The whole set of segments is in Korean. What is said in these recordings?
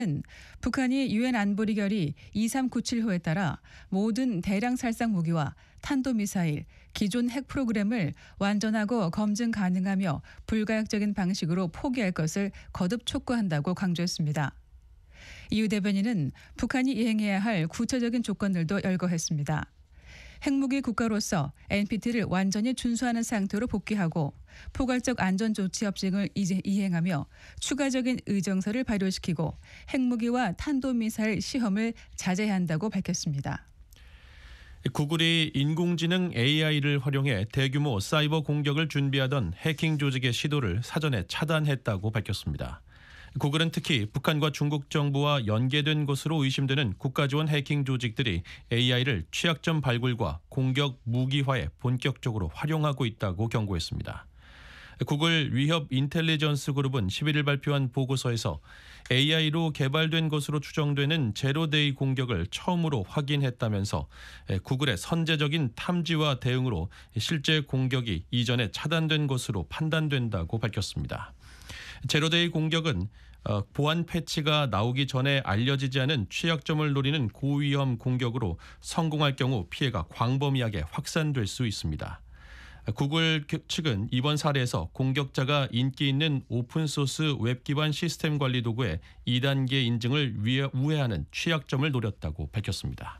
북한이 유엔 안보리 결의 2397호에 따라 모든 대량 살상 무기와 탄도미사일, 기존 핵 프로그램을 완전하고 검증 가능하며 불가역적인 방식으로 포기할 것을 거듭 촉구한다고 강조했습니다. 이유 대변인은 북한이 이행해야 할 구체적인 조건들도 열거했습니다. 핵무기 국가로서 NPT를 완전히 준수하는 상태로 복귀하고 포괄적 안전조치 협정을 이행하며 추가적인 의정서를 발효시키고 핵무기와 탄도미사일 시험을 자제해야 한다고 밝혔습니다. 구글이 인공지능 AI를 활용해 대규모 사이버 공격을 준비하던 해킹 조직의 시도를 사전에 차단했다고 밝혔습니다. 구글은 특히 북한과 중국 정부와 연계된 것으로 의심되는 국가지원 해킹 조직들이 AI를 취약점 발굴과 공격 무기화에 본격적으로 활용하고 있다고 경고했습니다. 구글 위협 인텔리전스 그룹은 11일 발표한 보고서에서 AI로 개발된 것으로 추정되는 제로데이 공격을 처음으로 확인했다면서 구글의 선제적인 탐지와 대응으로 실제 공격이 이전에 차단된 것으로 판단된다고 밝혔습니다. 제로데이 공격은 보안 패치가 나오기 전에 알려지지 않은 취약점을 노리는 고위험 공격으로 성공할 경우 피해가 광범위하게 확산될 수 있습니다. 구글 측은 이번 사례에서 공격자가 인기 있는 오픈소스 웹 기반 시스템 관리 도구의 2단계 인증을 우회하는 취약점을 노렸다고 밝혔습니다.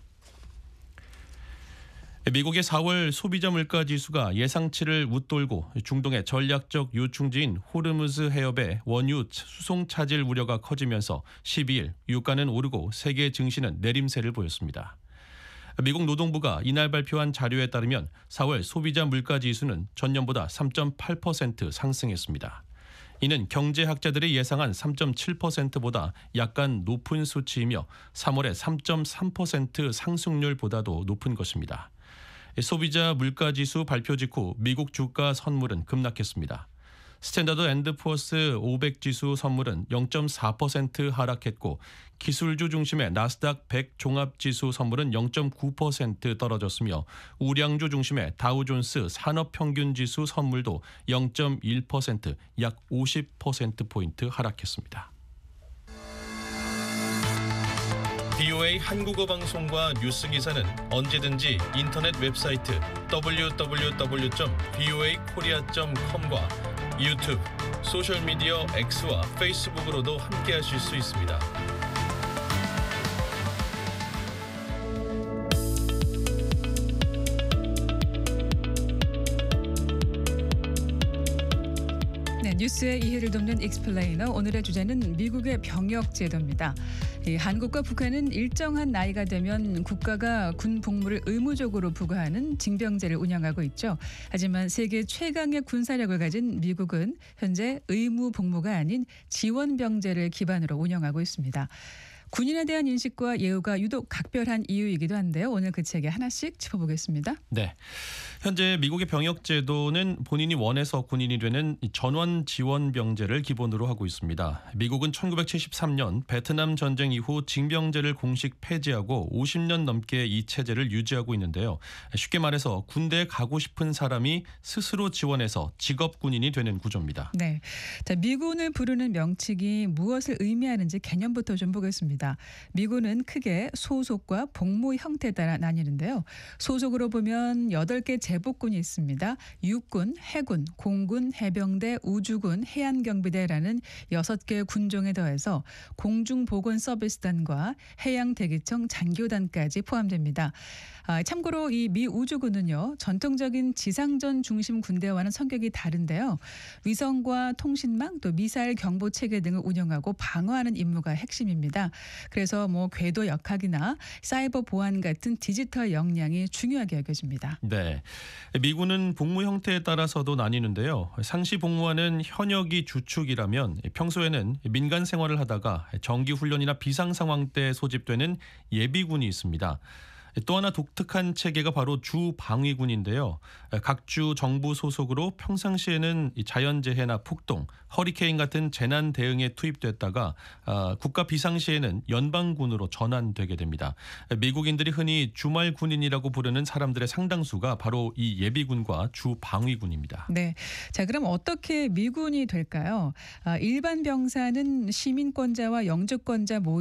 미국의 4월 소비자 물가 지수가 예상치를 웃돌고 중동의 전략적 요충지인 호르무즈 해협의 원유 수송 차질 우려가 커지면서 12일 유가는 오르고 세계 증시는 내림세를 보였습니다. 미국 노동부가 이날 발표한 자료에 따르면 4월 소비자 물가 지수는 전년보다 3.8% 상승했습니다. 이는 경제학자들이 예상한 3.7%보다 약간 높은 수치이며 3월의 3.3% 상승률보다도 높은 것입니다. 소비자 물가지수 발표 직후 미국 주가 선물은 급락했습니다. 스탠다드 앤드 푸어스 500 지수 선물은 0.4% 하락했고 기술주 중심의 나스닥 100 종합지수 선물은 0.9% 떨어졌으며 우량주 중심의 다우존스 산업평균지수 선물도 0.1% 약 50%포인트 하락했습니다. VOA 한국어 방송과 뉴스 기사는 언제든지 인터넷 웹사이트 www.voakorea.com과 유튜브, 소셜미디어 X와 페이스북으로도 함께하실 수 있습니다. 뉴스의 이해를 돕는 익스플레이너, 오늘의 주제는 미국의 병역 제도입니다. 한국과 북한은 일정한 나이가 되면 국가가 군 복무를 의무적으로 부과하는 징병제를 운영하고 있죠. 하지만 세계 최강의 군사력을 가진 미국은 현재 의무 복무가 아닌 지원병제를 기반으로 운영하고 있습니다. 군인에 대한 인식과 예우가 유독 각별한 이유이기도 한데요. 오늘 그 책에 하나씩 짚어보겠습니다. 네, 현재 미국의 병역 제도는 본인이 원해서 군인이 되는 전원 지원 병제를 기본으로 하고 있습니다. 미국은 1973년 베트남 전쟁 이후 징병제를 공식 폐지하고 50년 넘게 이 체제를 유지하고 있는데요. 쉽게 말해서 군대에 가고 싶은 사람이 스스로 지원해서 직업 군인이 되는 구조입니다. 네, 자, 미군을 부르는 명칭이 무엇을 의미하는지 개념부터 좀 보겠습니다. 미군은 크게 소속과 복무 형태에 따라 나뉘는데요. 소속으로 보면 8개 제복군이 있습니다. 육군, 해군, 공군, 해병대, 우주군, 해안경비대라는 6개 군종에 더해서 공중보건서비스단과 해양대기청 장교단까지 포함됩니다. 참고로 이 미 우주군은요, 전통적인 지상전 중심 군대와는 성격이 다른데요. 위성과 통신망 또 미사일 경보 체계 등을 운영하고 방어하는 임무가 핵심입니다. 그래서 궤도 역학이나 사이버 보안 같은 디지털 역량이 중요하게 여겨집니다. 네, 미군은 복무 형태에 따라서도 나뉘는데요. 상시 복무하는 현역이 주축이라면 평소에는 민간 생활을 하다가 정기 훈련이나 비상 상황 때 소집되는 예비군이 있습니다. 또 하나 독특한 체계가 바로 주방위군인데요. 각 주 정부 소속으로 평상시에는 이 자연재해나 폭동, 허리케인 같은 재난 대응에 투입됐다가 국가 비상시에는 연방군으로 전환되게 됩니다. 미국인들이 흔히 주말 군인이라고 부르는 사람들의 상당수가 바로 이 예비군과 주방위군입니다. 네. 자, 그럼 어떻게 미군이 될까요? 일반 병사는 시민권자와 영주권자 모두